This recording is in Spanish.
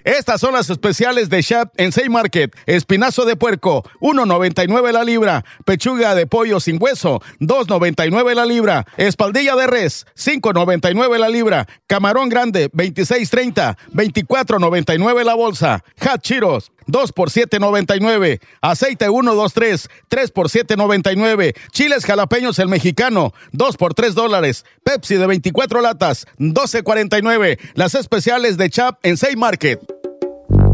Estas son las especiales de Chap en Save Market. Espinazo de puerco, $1.99 la libra. Pechuga de pollo sin hueso, $2.99 la libra. Espaldilla de res, $5.99 la libra. Camarón grande, $26.30, $24.99 la bolsa. Hot Cheetos, 2 por $7.99. Aceite 123, 3 por $7.99. Chiles jalapeños el mexicano, 2 por $3. Pepsi de 24 latas, $12.49. Las especiales de Chap en Save Market.